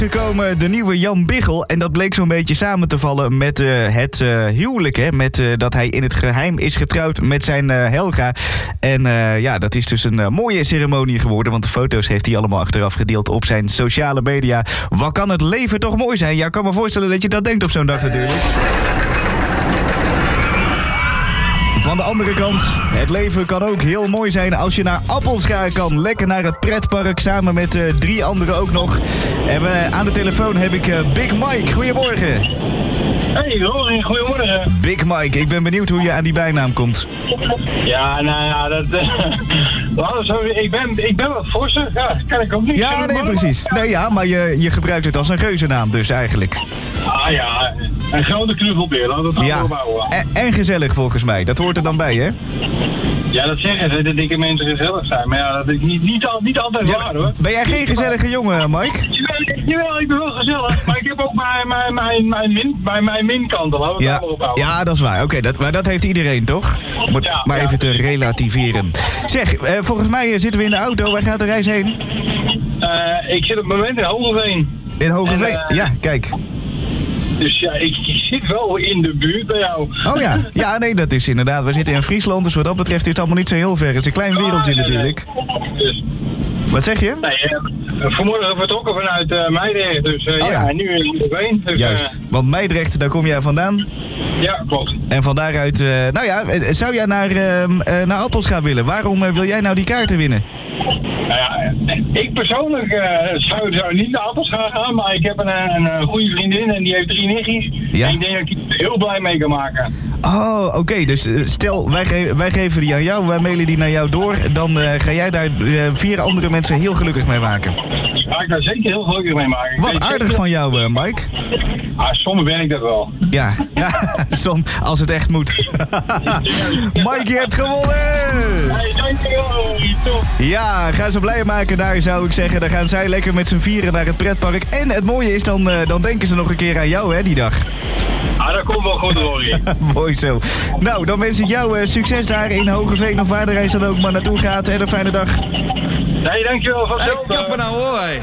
gekomen de nieuwe Jan Biggel. En dat bleek zo'n beetje samen te vallen met het huwelijk. Hè? Met dat hij in het geheim is getrouwd met zijn Helga. En ja, dat is dus een mooie ceremonie geworden. Want de foto's heeft hij allemaal achteraf gedeeld op zijn sociale media. Wat kan het leven toch mooi zijn? Ja, ik kan me voorstellen dat je dat denkt op zo'n dag natuurlijk. Van de andere kant, het leven kan ook heel mooi zijn als je naar Appelscha kan. Lekker naar het pretpark, samen met 3 anderen ook nog. En aan de telefoon heb ik Big Mike. Goedemorgen. Hey Rory, goedemorgen. Big Mike, ik ben benieuwd hoe je aan die bijnaam komt. Ja, nou ja, ik ben wat forser. Ja, kan ik ook niet. Ja, nee, precies. Nee, ja, maar je gebruikt het als een geuzennaam dus eigenlijk. Ah ja, een grote knuffelbeer, laten we het ja. opbouwen. En gezellig volgens mij, dat hoort er dan bij, hè? Ja, dat zeggen ze, dat dikke mensen gezellig zijn. Maar ja, dat is niet altijd Ja, waar, hoor. ben jij geen gezellige jongen, Mike? Jawel, ik ben wel gezellig. Maar ik heb ook mijn minkanten, laten we het allemaal opbouwen. Ja, dat is waar. Oké, maar dat heeft iedereen, toch? Maar even te relativeren. Zeg, volgens mij zitten we in de auto. Waar gaat de reis heen? Ik zit op het moment in Hogeveen. In Hogeveen? Ja, kijk. Dus ja, ik zit wel in de buurt bij jou. Oh ja, ja, nee, dat is inderdaad. We zitten in Friesland, dus wat dat betreft is het allemaal niet zo heel ver. Het is een klein wereldje natuurlijk. Dus. Wat zeg je? Nee, vanmorgen vertrokken vanuit Meidrecht, dus ja, nu in Hogeveen. Dus, juist, want Meidrecht, daar kom jij vandaan? Ja, klopt. En van daaruit, nou ja, zou jij naar Appelscha willen? Waarom wil jij nou die kaarten winnen? Nou ja, ik persoonlijk zou niet naar Appelscha gaan, maar ik heb een goede vriendin en die heeft 3 nichtjes. Ja? En ik denk dat ik die heel blij mee kan maken. Oh, oké. Dus stel, wij geven die aan jou, wij mailen die naar jou door. Dan ga jij daar 4 andere mensen heel gelukkig mee maken. Ga ik daar zeker heel gelukkig mee maken. Wat aardig van jou, Mike. Soms ben ik dat wel. Ja, soms als het echt moet. Mike, je hebt gewonnen! Hey, dankjewel, top. Ja, ga ze blij maken daar, zou ik zeggen. Dan gaan zij lekker met z'n vieren naar het pretpark. En het mooie is, dan denken ze nog een keer aan jou, hè, die dag. Ah, dat komt wel goed, Rory. Mooi zo. Nou, dan wens ik jou succes daar in Hogeveen of waar de reis dan ook maar naartoe gaat. En een fijne dag. Nee, dankjewel. Van Hey, kappen nou hoor.